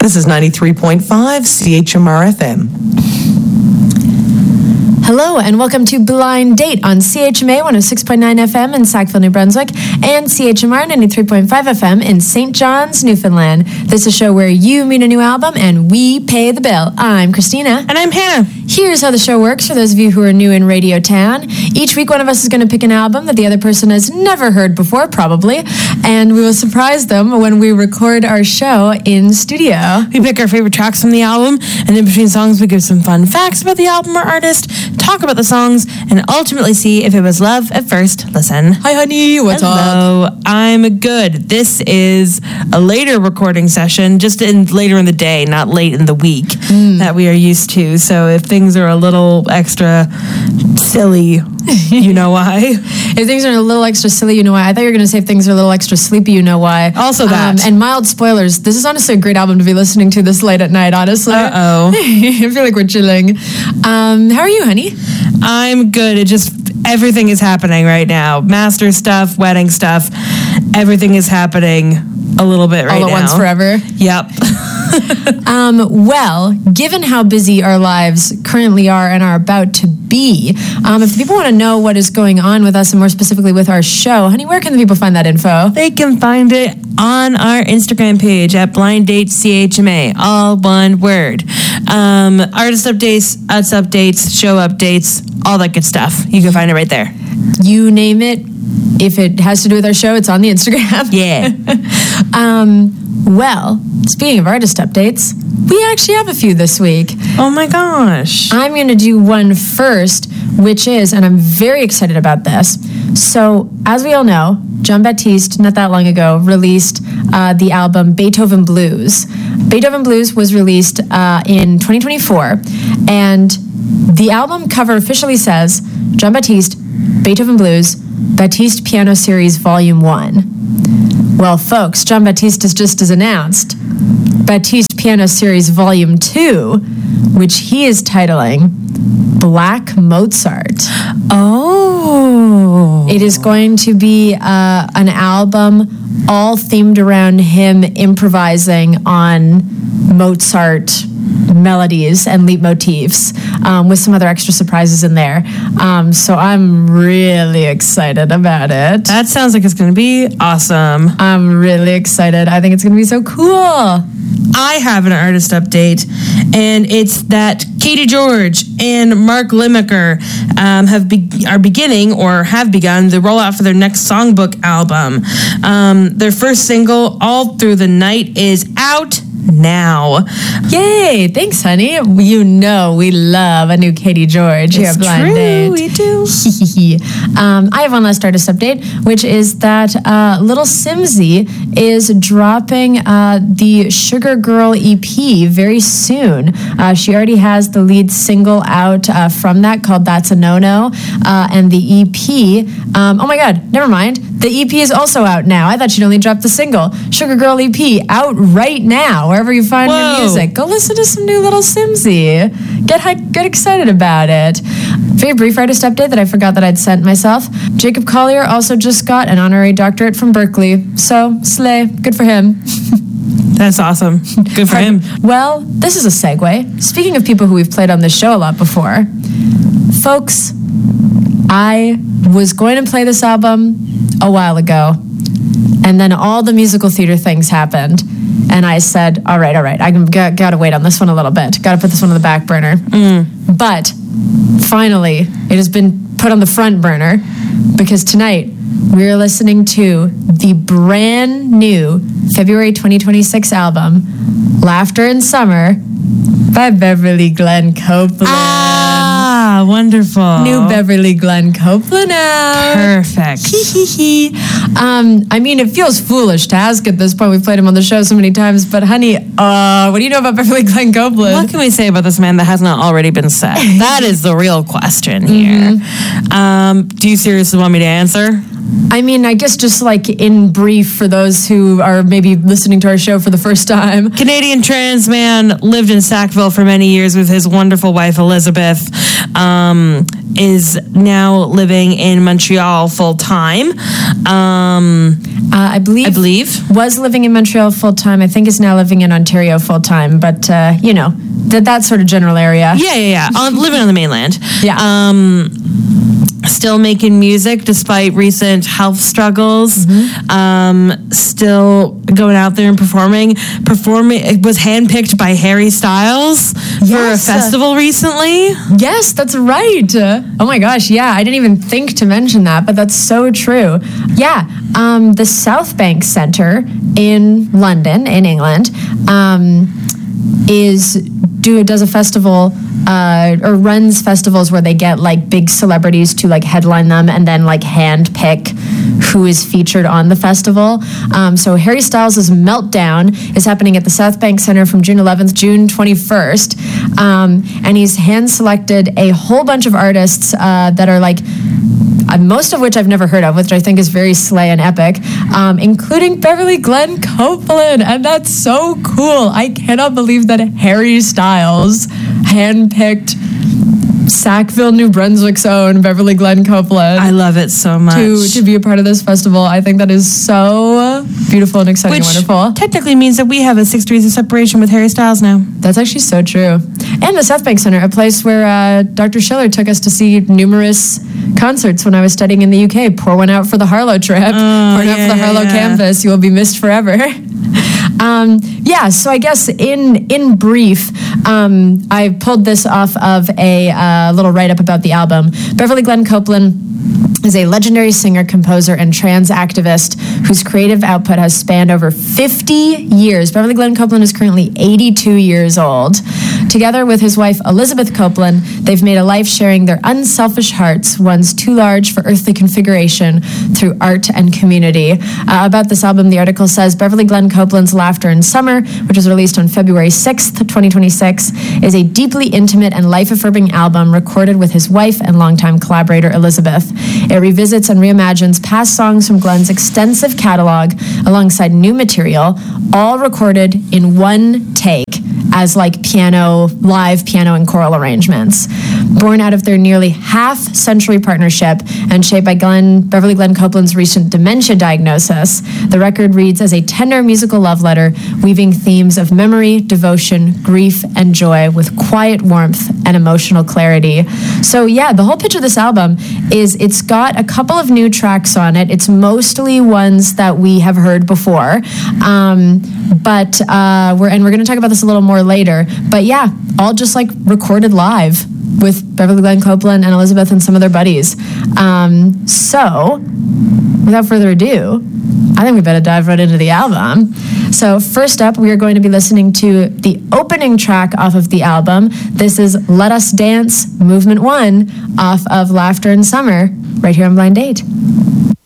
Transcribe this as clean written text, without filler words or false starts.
This is 93.5 CHMR FM. Hello and welcome to Blind Date on CHMA 106.9 FM in Sackville, New Brunswick, and CHMR 93.5 FM in St. John's, Newfoundland. This is a show where you meet a new album and we pay the bill. I'm Christina. And I'm Hannah. Here's how the show works for those of you who are new in Radio Town. Each week one of us is going to pick an album that the other person has never heard before, probably, and we will surprise them when we record our show in studio. We pick our favorite tracks from the album, and in between songs we give some fun facts about the album or artist, talk about the songs, and ultimately see if it was love at first listen. Hi, honey. What's up? Hello. I'm good. This is a later recording session, just later in the day, not late in the week that we are used to. So if things are a little extra silly, you know why. If things are a little extra silly, you know why. I thought you were going to say if things are a little extra sleepy, you know why. Also that. And mild spoilers. This is honestly a great album to be listening to this late at night, honestly. Uh-oh. I feel like we're chilling. How are you, honey? I'm good. Everything is happening right now. Master stuff, wedding stuff. Everything is happening a little bit right now. All at once forever? Yep. Well, given how busy our lives currently are and are about to be, if people want to know what is going on with us and more specifically with our show, honey, where can the people find that info? They can find it on our Instagram page at Blind Date CHMA, all one word. Artist updates, us updates, show updates, all that good stuff. You can find it right there. You name it. If it has to do with our show, it's on the Instagram. Yeah. Well, speaking of artist updates, we actually have a few this week. Oh my gosh. I'm going to do one first, which is, and I'm very excited about this. So, as we all know, Jon Batiste, not that long ago, released the album Beethoven Blues. Beethoven Blues was released in 2024, and the album cover officially says, Jon Batiste, Beethoven Blues, Batiste Piano Series Volume 1. Well, folks, Jon Batiste has just announced Batiste Piano Series Volume 2, which he is titling Black Mozart. Oh. It is going to be an album all themed around him improvising on Mozart melodies and leitmotifs with some other extra surprises in there. So I'm really excited about it. That sounds like it's going to be awesome. I'm really excited. I think it's going to be so cool. I have an artist update, and it's that Katie George and Mark Limacher have begun the rollout for their next songbook album. Their first single, All Through the Night, is out now. Yay! Thanks, honey. You know we love a new Katie George here at Blind Date. We do. I have one last artist update, which is that Little Simsy is dropping the Sugar Girl EP very soon. She already has the lead single out from that called That's a No-No, and the EP, oh my god, never mind. The EP is also out now. I thought she'd only dropped the single. Sugar Girl EP out right now, wherever you find your music. Go listen to some new Little Simsy. Get excited about it. Very brief artist update that I forgot that I'd sent myself. Jacob Collier also just got an honorary doctorate from Berkeley. So, slay. Good for him. That's awesome. Good for him. Well, this is a segue. Speaking of people who we've played on this show a lot before, folks, I was going to play this album a while ago, and then all the musical theater things happened, and I said, all right, I gotta wait on this one a little bit. Gotta put this one on the back burner. But finally, it has been put on the front burner, because tonight we're listening to the brand new February 2026 album, Laughter in Summer, by Beverly Glenn Copeland. Ah, wonderful. New Beverly Glenn Copeland out. Perfect. I mean, it feels foolish to ask at this point. We've played him on the show so many times, but honey, what do you know about Beverly Glenn Copeland? What can we say about this man that has not already been said? That is the real question here. Do you seriously want me to answer? I mean, I guess just like in brief for those who are maybe listening to our show for the first time. Canadian trans man, lived in Sackville for many years with his wonderful wife, Elizabeth, is now living in Montreal full time. I believe. Was living in Montreal full time. I think is now living in Ontario full time, but, that sort of general area. Yeah. Living on the mainland. Yeah. Still making music despite recent health struggles. Still going out there and performing. It was handpicked by Harry Styles for a festival recently. Yes, that's right. Oh my gosh, yeah. I didn't even think to mention that, but that's so true. Yeah, the South Bank Centre in London, in England, does a festival or runs festivals where they get like big celebrities to like headline them and then like hand pick who is featured on the festival. So Harry Styles' Meltdown is happening at the South Bank Centre from June 11th, June 21st. And he's hand selected a whole bunch of artists that are like, most of which I've never heard of, which I think is very slay and epic, including Beverly Glenn Copeland. And that's so cool. I cannot believe that Harry Styles handpicked Sackville, New Brunswick's own Beverly Glenn Copeland. I love it so much. To be a part of this festival. I think that is so beautiful and exciting and wonderful. Technically means that we have a 6 degrees of separation with Harry Styles now. That's actually so true. And the South Bank Centre, a place where Dr. Schiller took us to see numerous concerts when I was studying in the UK. Pour one out for the Harlow trip. Pour one out for the Harlow campus. You will be missed forever. So I guess in brief, I pulled this off of a little write-up about the album. Beverly Glenn Copeland is a legendary singer, composer, and trans activist whose creative output has spanned over 50 years. Beverly Glenn Copeland is currently 82 years old. Together with his wife, Elizabeth Copeland, they've made a life sharing their unselfish hearts, ones too large for earthly configuration, through art and community. About this album, the article says, Beverly Glenn Copeland's Laughter in Summer, which was released on February 6th, 2026, is a deeply intimate and life-affirming album recorded with his wife and longtime collaborator, Elizabeth. It revisits and reimagines past songs from Glenn's extensive catalog alongside new material, all recorded in one take as like live piano and choral arrangements. Born out of their nearly half-century partnership and shaped by Beverly Glenn Copeland's recent dementia diagnosis, the record reads as a tender musical love letter, weaving themes of memory, devotion, grief, and joy with quiet warmth and emotional clarity. So yeah, the whole pitch of this album is it's got a couple of new tracks on it. It's mostly ones that we have heard before, but we're going to talk about this a little more later. But yeah, all just like recorded live with Beverly Glenn Copeland and Elizabeth and some of their buddies. So without further ado, I think we better dive right into the album. So first up, we are going to be listening to the opening track off of the album. This is Let Us Dance, Movement 1, off of Laughter in Summer, right here on Blind Date.